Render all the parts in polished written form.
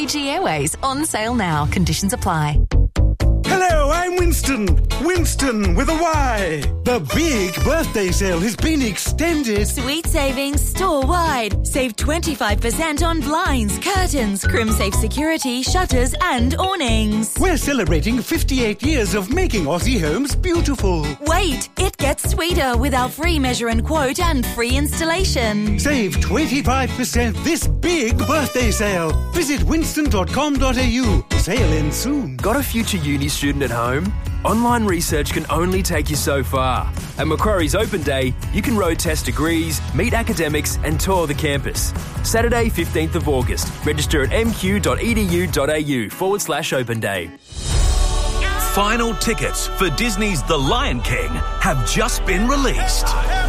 Fiji Airways, on sale now. Conditions apply. Hello, I'm Winston. Winston with a Y. The big birthday sale has been extended. Sweet savings store-wide. Save 25% on blinds, curtains, crim-safe security, shutters and awnings. We're celebrating 58 years of making Aussie homes beautiful. Wait, it gets sweeter with our free measure and quote and free installation. Save 25% this big birthday sale. Visit winston.com.au. Sale ends soon. Got a future uni student at home? Online research can only take you so far. At Macquarie's Open Day, you can road test degrees, meet academics and tour the campus. Saturday, 15th of August. Register at mq.edu.au/Open Day. Final tickets for Disney's The Lion King have just been released.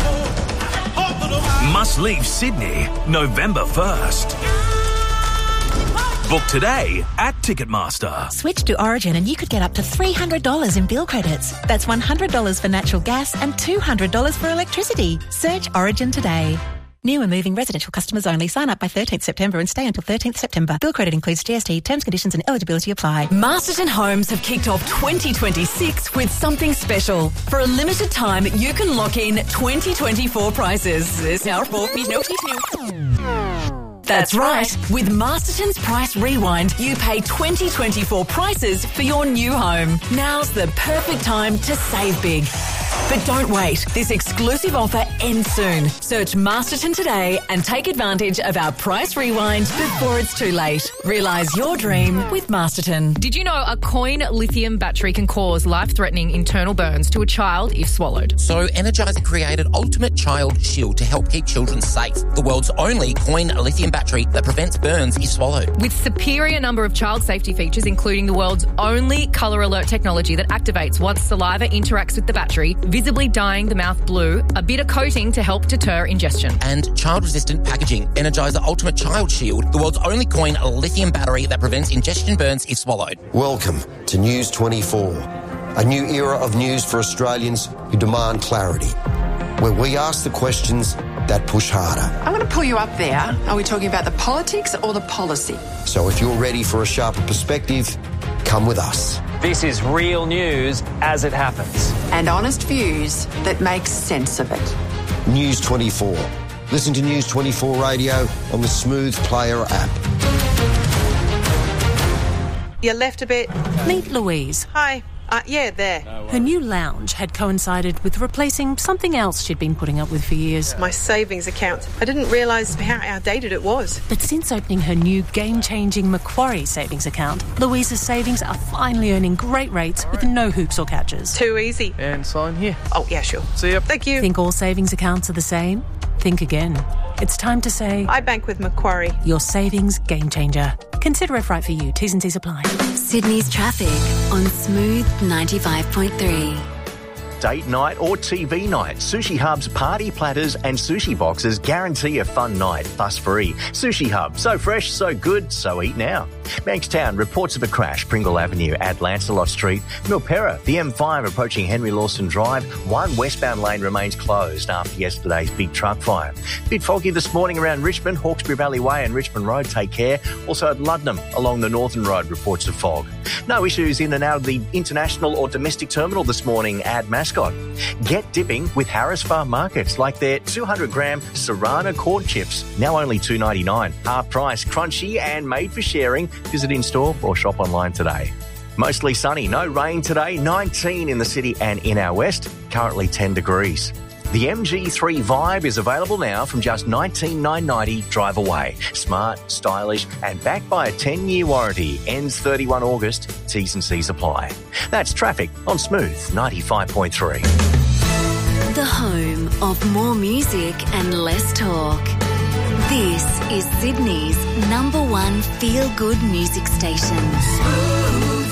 Must leave Sydney November 1st. Book today at Ticketmaster. Switch to Origin and you could get up to $300 in bill credits. That's $100 for natural gas and $200 for electricity. Search Origin today. New and moving residential customers only. Sign up by 13th September and stay until 13th September. Bill credit includes GST. Terms, conditions and eligibility apply. Masterton Homes have kicked off 2026 with something special. For a limited time, you can lock in 2024 prices. That's right. With Masterton's Price Rewind, you pay 2024 prices for your new home. Now's the perfect time to save big. But don't wait. This exclusive offer ends soon. Search Masterton today and take advantage of our Price Rewind before it's too late. Realise your dream with Masterton. Did you know a coin lithium battery can cause life-threatening internal burns to a child if swallowed? So Energizer created Ultimate Child Shield to help keep children safe. The world's only coin lithium battery that prevents burns if swallowed. With superior number of child safety features, including the world's only colour alert technology that activates once saliva interacts with the battery, visibly dyeing the mouth blue, a bitter coating to help deter ingestion. And child-resistant packaging. Energizer Ultimate Child Shield, the world's only coin lithium battery that prevents ingestion burns if swallowed. Welcome to News 24, a new era of news for Australians who demand clarity, where we ask the questions that push harder. I'm going to pull you up there. Are we talking about the politics or the policy? So if you're ready for a sharper perspective, come with us. This is real news as it happens. And honest views that make sense of it. News 24. Listen to News 24 Radio on the Smooth Player app. You left a bit. Meet Louise. Hi. Yeah, there. Her new lounge had coincided with replacing something else she'd been putting up with for years. My savings account. I didn't realise how outdated it was. But since opening her new game-changing Macquarie savings account, Louise's savings are finally earning great rates with no hoops or catches. Too easy. And sign here. Oh, yeah, sure. See ya. Thank you. Think all savings accounts are the same? Think again. It's time to say... I bank with Macquarie. Your savings game changer. Consider if right for you. T's and C's apply. Sydney's traffic on Smooth 95.3. Date night or TV night, Sushi Hub's party platters and sushi boxes guarantee a fun night, fuss-free. Sushi Hub, so fresh, so good, so eat now. Bankstown, reports of a crash, Pringle Avenue at Lancelot Street. Milperra, the M5 approaching Henry Lawson Drive. One westbound lane remains closed after yesterday's big truck fire. Bit foggy this morning around Richmond, Hawkesbury Valley Way and Richmond Road, take care. Also at Luddenham along the Northern Road, reports of fog. No issues in and out of the international or domestic terminal this morning at Mascot. Get dipping with Harris Farm Markets, like their 200-gram Serrano corn chips, now only $2.99. Half price, crunchy and made for sharing. Visit in-store or shop online today. Mostly sunny, no rain today, 19 in the city and in our west, currently 10 degrees. The MG3 Vibe is available now from just $19,990 drive away. Smart, stylish and backed by a 10-year warranty. Ends 31 August. T's and C's apply. That's traffic on Smooth 95.3. The home of more music and less talk. This is Sydney's #1 feel-good music station. Smooth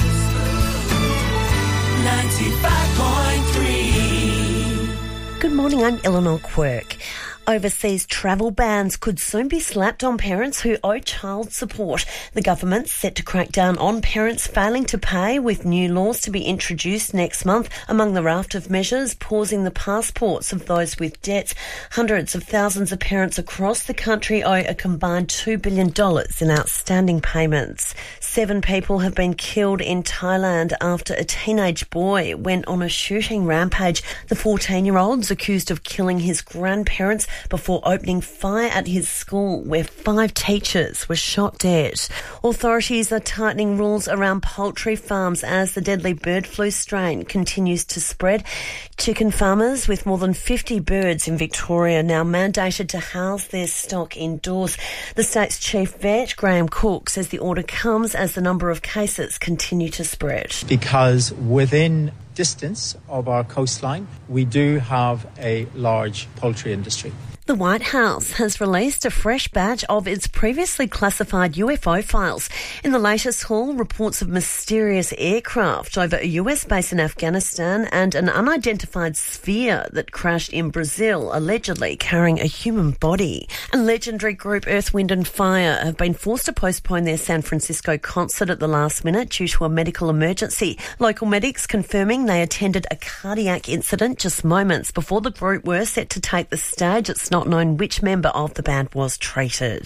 95.3. Good morning, I'm Eleanor Quirk. Overseas travel bans could soon be slapped on parents who owe child support. The government's set to crack down on parents failing to pay, with new laws to be introduced next month. Among the raft of measures, pausing the passports of those with debts. Hundreds of thousands of parents across the country owe a combined $2 billion in outstanding payments. 7 people have been killed in Thailand after a teenage boy went on a shooting rampage. The 14-year-old's accused of killing his grandparents before opening fire at his school, where 5 teachers were shot dead. Authorities are tightening rules around poultry farms as the deadly bird flu strain continues to spread. Chicken farmers with more than 50 birds in Victoria now mandated to house their stock indoors. The state's chief vet, Graham Cook, says the order comes as the number of cases continue to spread. Because within distance of our coastline, we do have a large poultry industry. The White House has released a fresh batch of its previously classified UFO files. In the latest haul, reports of mysterious aircraft over a US base in Afghanistan and an unidentified sphere that crashed in Brazil, allegedly carrying a human body. And legendary group Earth, Wind and Fire have been forced to postpone their San Francisco concert at the last minute due to a medical emergency. Local medics confirming they attended a cardiac incident just moments before the group were set to take the stage. It's not known which member of the band was treated.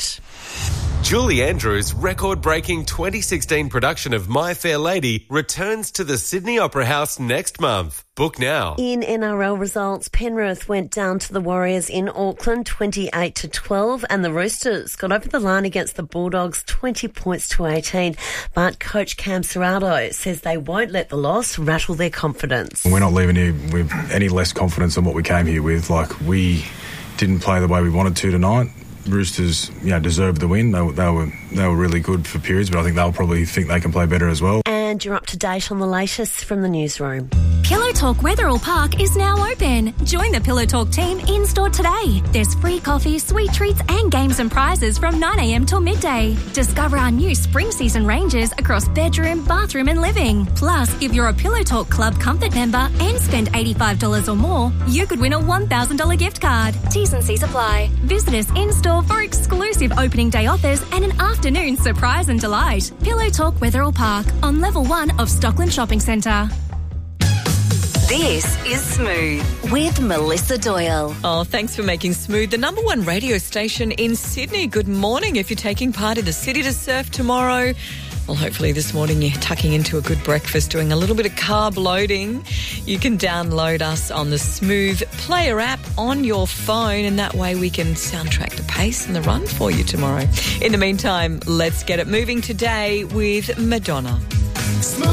Julie Andrews' record-breaking 2016 production of My Fair Lady returns to the Sydney Opera House next month. Book now. In NRL results, Penrith went down to the Warriors in Auckland 28-12, and the Roosters got over the line against the Bulldogs 20 points to 18. But coach Cam Serrato says they won't let the loss rattle their confidence. We're not leaving here with any less confidence than what we came here with. We didn't play the way we wanted to tonight. Roosters, deserved the win. They were really good for periods, but I think they'll probably think they can play better as well. And you're up to date on the latest from the newsroom. Pillow Talk Wetherill Park is now open. Join the Pillow Talk team in-store today. There's free coffee, sweet treats and games and prizes from 9 a.m. till midday. Discover our new spring season ranges across bedroom, bathroom and living. Plus, if you're a Pillow Talk Club Comfort member and spend $85 or more, you could win a $1,000 gift card. T's and C's apply. Visit us in-store for exclusive opening day offers and an afternoon surprise and delight. Pillow Talk Wetherill Park on level 1 of Stockland Shopping Centre. This is Smooth with Melissa Doyle. Oh, thanks for making Smooth the number 1 radio station in Sydney. Good morning. If you're taking part in the City to Surf tomorrow, well, hopefully this morning you're tucking into a good breakfast, doing a little bit of carb loading. You can download us on the Smooth Player app on your phone, and that way we can soundtrack the pace and the run for you tomorrow. In the meantime, let's get it moving today with Madonna.